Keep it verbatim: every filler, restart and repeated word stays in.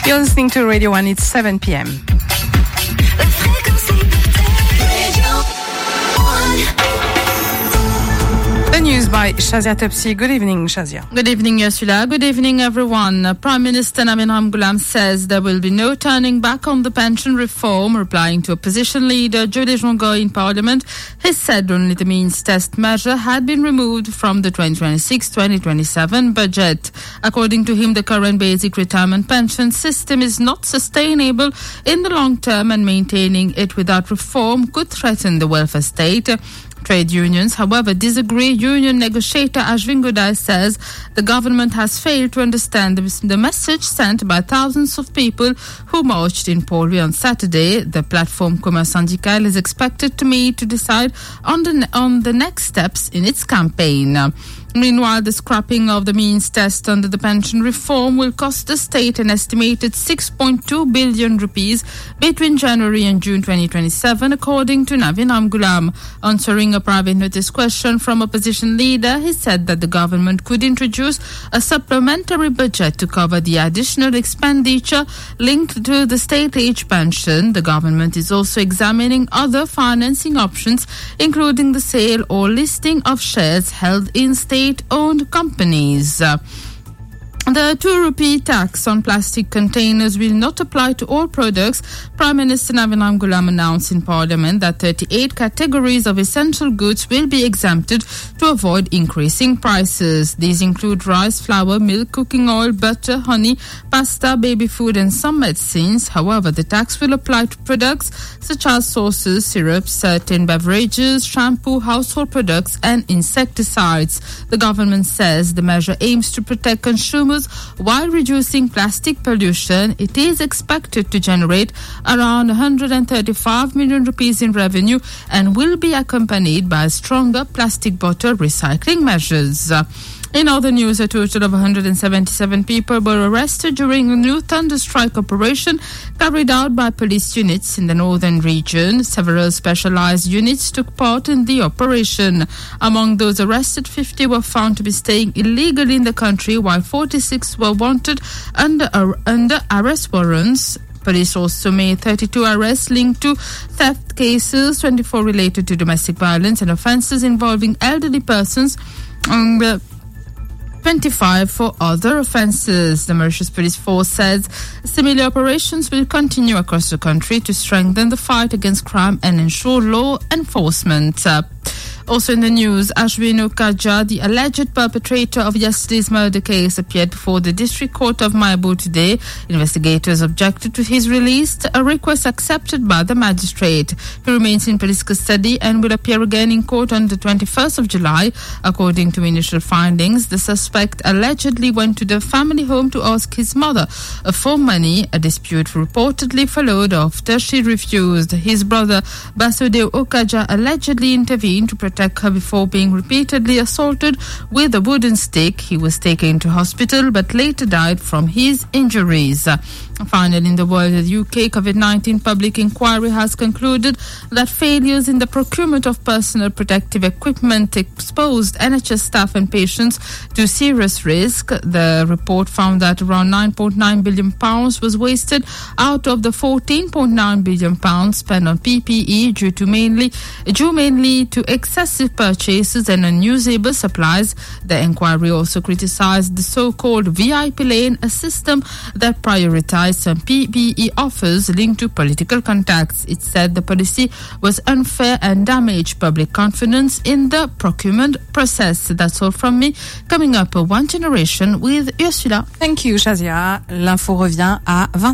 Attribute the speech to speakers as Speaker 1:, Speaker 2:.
Speaker 1: You're listening to Radio one, it's seven p.m. The news by Shazia Tepsi. Good evening, Shazia.
Speaker 2: Good evening, Ursula. Good evening, everyone. Prime Minister Navin Ramgoolam says there will be no turning back on the pension reform. Replying to opposition leader Jodeh Jongoy in Parliament, he said only the means test measure had been removed from the twenty twenty-six twenty twenty-seven budget. According to him, the current basic retirement pension system is not sustainable in the long term, and maintaining it without reform could threaten the welfare state. Trade unions, however, disagree. Union negotiator Ashwin Godai says the government has failed to understand the, the message sent by thousands of people who marched in Port-Louis on Saturday. The platform Commerce Syndical is expected to meet to decide on the, on the next steps in its campaign. Meanwhile, the scrapping of the means test under the pension reform will cost the state an estimated six point two billion rupees between January and June twenty twenty-seven, according to Navin Ramgoolam. Answering a private notice question from opposition leader, he said that the government could introduce a supplementary budget to cover the additional expenditure linked to the state age pension. The government is also examining other financing options, including the sale or listing of shares held in state state-owned companies. Uh, The two rupee tax on plastic containers will not apply to all products. Prime Minister Navin Ramgoolam announced in Parliament that thirty-eight categories of essential goods will be exempted to avoid increasing prices. These include rice, flour, milk, cooking oil, butter, honey, pasta, baby food and some medicines. However, the tax will apply to products such as sauces, syrups, certain beverages, shampoo, household products and insecticides. The government says the measure aims to protect consumers while reducing plastic pollution. It is expected to generate around one hundred thirty-five million rupees in revenue and will be accompanied by stronger plastic bottle recycling measures. In other news, a total of one hundred seventy-seven people were arrested during a new Thunderstrike operation carried out by police units in the northern region. Several specialized units took part in the operation. Among those arrested, fifty were found to be staying illegally in the country, while forty-six were wanted under, uh, under arrest warrants. Police also made thirty-two arrests linked to theft cases, twenty-four related to domestic violence and offences involving elderly persons, and uh, twenty-five for other offences. The Mauritius Police Force says similar operations will continue across the country to strengthen the fight against crime and ensure law enforcement. Uh, Also in the news, Ashwin Okaja, the alleged perpetrator of yesterday's murder case, appeared before the District Court of Mayapur today. Investigators objected to his release, a request accepted by the magistrate. He remains in police custody and will appear again in court on the twenty-first of July. According to initial findings, the suspect allegedly went to the family home to ask his mother for money. A dispute reportedly followed after she refused. His brother, Basudeo Okaja, allegedly intervened to protect her before being repeatedly assaulted with a wooden stick. He was taken to hospital but later died from his injuries. Finally, in the world of the U K, COVID nineteen public inquiry has concluded that failures in the procurement of personal protective equipment exposed N H S staff and patients to serious risk. The report found that around nine point nine billion pounds was wasted out of the fourteen point nine billion pounds spent on P P E due to mainly due mainly to excessive purchases and unusable supplies. The inquiry also criticised the so-called V I P lane, a system that prioritised some P P E offers linked to political contacts. It said the policy was unfair and damaged public confidence in the procurement process. That's all from me. Coming up, One Generation with Ursula.
Speaker 1: Thank you, Shazia. L'info revient à vingt.